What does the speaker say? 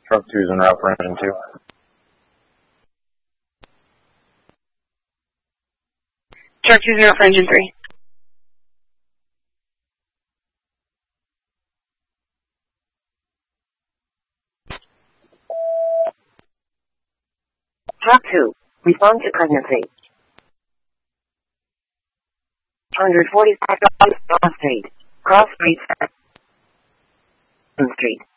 Truck 2's en route for engine 2. Truck 2's en route for engine 3. Truck 2, respond to pregnancy. 145 Street, Cross Street, Street.